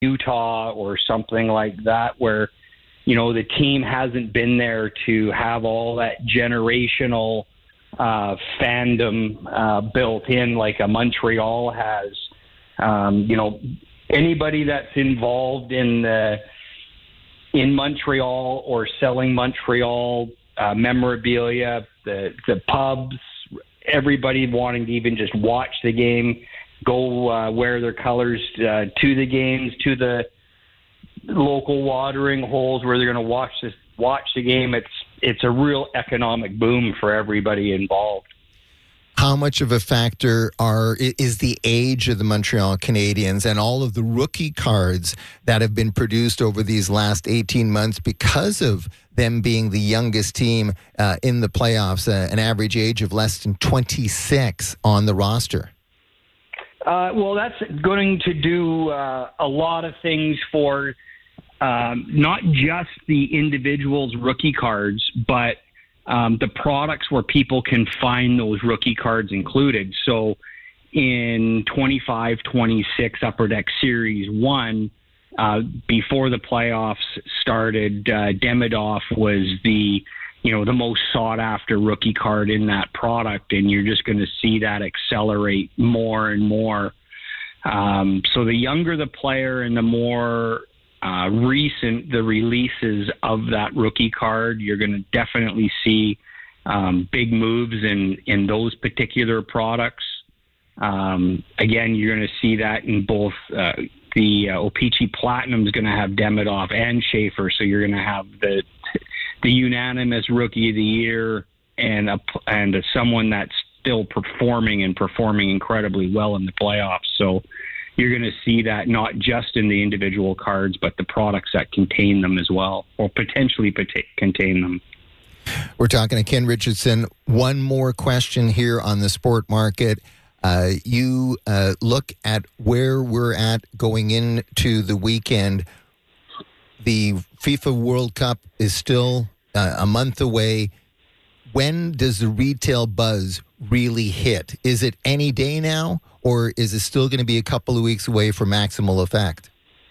Utah or something like that, where, the team hasn't been there to have all that generational fandom built in like a Montreal has. Anybody that's involved in Montreal or selling Montreal memorabilia, the pubs, everybody wanting to even just watch the game, go wear their colors to the games, to the local watering holes where they're going to watch the game. It's a real economic boom for everybody involved. How much of a factor is the age of the Montreal Canadiens and all of the rookie cards that have been produced over these last 18 months because of them being the youngest team in the playoffs, an average age of less than 26 on the roster? Well, that's going to do a lot of things for not just the individual's rookie cards, but the products where people can find those rookie cards included. So in 25-26 Upper Deck Series 1, before the playoffs started, Demidov was the most sought-after rookie card in that product, and you're just going to see that accelerate more and more. So the younger the player and the more recent the releases of that rookie card, you're going to definitely see big moves in those particular products. Again, you're going to see that in both the O-Pee-Chee Platinum is going to have Demidov and Schaefer, so you're going to have the unanimous Rookie of the Year and someone that's still performing incredibly well in the playoffs. So you're going to see that not just in the individual cards, but the products that contain them as well, or potentially contain them. We're talking to Ken Richardson. One more question here on the sport market. You look at where we're at going into the weekend. The FIFA World Cup is still a month away. When does the retail buzz really hit? Is it any day now, or is it still going to be a couple of weeks away for maximal effect?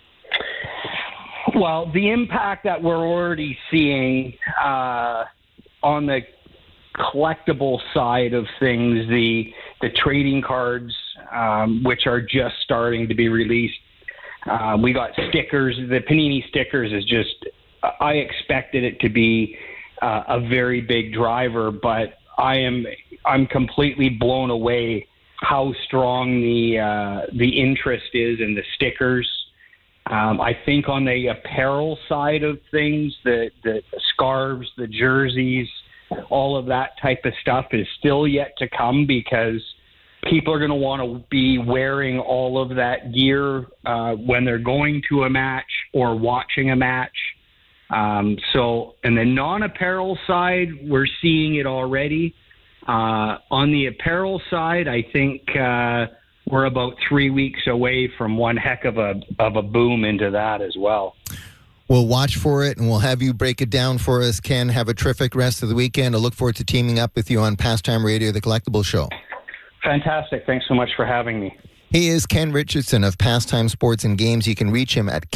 Well, the impact that we're already seeing on the collectible side of things, the trading cards, which are just starting to be released. We got stickers. The Panini stickers is just, I expected it to be a very big driver, but I'm completely blown away how strong the interest is in the stickers. I think on the apparel side of things, the scarves, the jerseys, all of that type of stuff is still yet to come, because people are going to want to be wearing all of that gear when they're going to a match or watching a match. So in the non-apparel side, we're seeing it already. On the apparel side, I think we're about 3 weeks away from one heck of a boom into that as well. We'll watch for it, and we'll have you break it down for us, Ken. Have a terrific rest of the weekend. I look forward to teaming up with you on Pastime Radio, the Collectible Show. Fantastic. Thanks so much for having me. He is Ken Richardson of Pastime Sports and Games. You can reach him at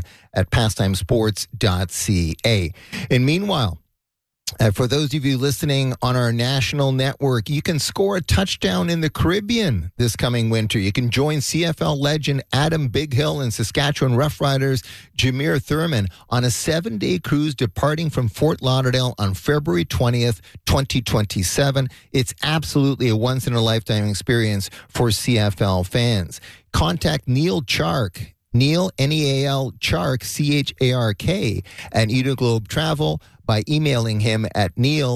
ken@pastimesports.ca. And meanwhile, for those of you listening on our national network, you can score a touchdown in the Caribbean this coming winter. You can join CFL legend Adam Bighill and Saskatchewan Roughriders Jameer Thurman on a 7-day cruise departing from Fort Lauderdale on February 20th, 2027. It's absolutely a once-in-a-lifetime experience for CFL fans. Contact Neil Chark, Neil, Neal Chark, Chark, at Uniglobe Travel by emailing him at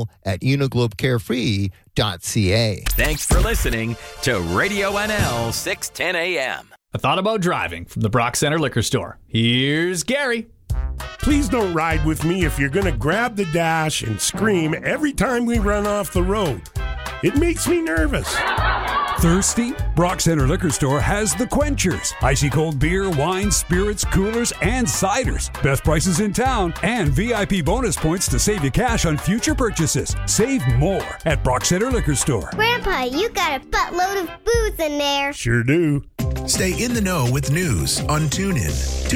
neil@uniglobecarefree.ca. Thanks for listening to Radio NL 610 AM. I thought about driving from the Brock Center Liquor Store. Here's Gary. Please don't ride with me if you're going to grab the dash and scream every time we run off the road. It makes me nervous. Thirsty? Brock Center Liquor Store has the Quenchers. Icy cold beer, wine, spirits, coolers, and ciders. Best prices in town and VIP bonus points to save you cash on future purchases. Save more at Brock Center Liquor Store. Grandpa, you got a buttload of booze in there. Sure do. Stay in the know with news on TuneIn.